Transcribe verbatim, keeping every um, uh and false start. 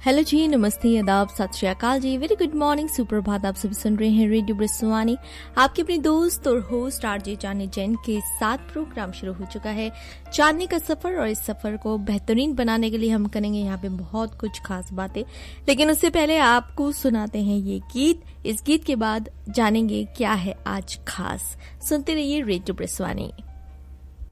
Hello जी, नमस्ते, आदाब, सत श्री अकाल जी, वेरी गुड मॉर्निंग, सुप्रभात। आप सभी सुन रहे हैं रेडियो ब्रिसवानी। आपके अपने दोस्त और होस्ट आरजे जाने जैन के साथ प्रोग्राम शुरू हो चुका है जानने का सफर। और इस सफर को बेहतरीन बनाने के लिए हम करेंगे यहाँ पे बहुत कुछ खास बातें, लेकिन उससे पहले आपको सुनाते हैं ये गीत। इस गीत के बाद जानेंगे क्या है आज खास। सुनते रहिए रेडियो ब्रिसवानी।